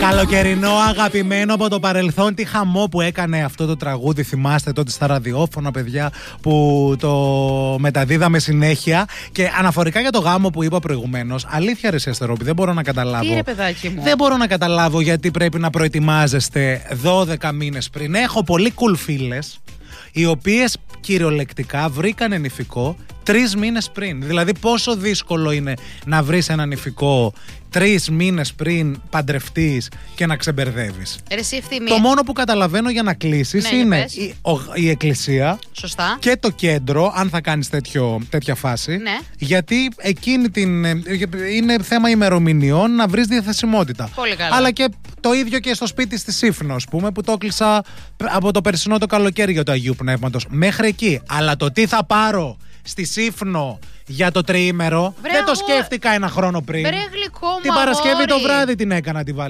Καλοκαιρινό αγαπημένο από το παρελθόν. Τι χαμό που έκανε αυτό το τραγούδι. Θυμάστε τότε στα ραδιόφωνα, παιδιά, που το μεταδίδαμε συνέχεια. Και αναφορικά για το γάμο που είπα προηγουμένως, αλήθεια ρε Σεστερόπη, δεν μπορώ να καταλάβω. Τι ρε παιδάκι μου. Δεν μπορώ να καταλάβω γιατί πρέπει να προετοιμάζεστε 12 μήνες πριν. Έχω πολύ cool φίλες, οι οποίες κυριολεκτικά βρήκαν νηφικό 3 μήνες πριν. Δηλαδή, πόσο δύσκολο είναι να βρεις ένα νηφικό 3 μήνες πριν παντρευτείς και να ξεμπερδεύεις. Το μόνο που καταλαβαίνω για να κλείσεις είναι η εκκλησία. Σωστά. Και το κέντρο, αν θα κάνεις τέτοια φάση. Ναι. Γιατί εκείνη είναι θέμα ημερομηνιών να βρεις διαθεσιμότητα. Πολύ καλά. Αλλά και το ίδιο και στο σπίτι στη Σύφνο, ας πούμε, που το έκλεισα από το περσινό το καλοκαίρι για το Αγίου Πνεύματος. Μέχρι εκεί. Αλλά το τι θα πάρω στη Σύφνο για το τριήμερο δεν το σκέφτηκα ένα χρόνο πριν. Βρε γλυκό μου, την Παρασκευή αγόρι. το βράδυ την έκανα τη